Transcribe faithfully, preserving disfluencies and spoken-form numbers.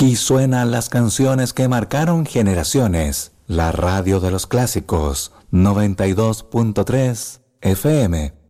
Aquí suenan las canciones que marcaron generaciones. La radio de los clásicos, noventa y dos punto tres F M.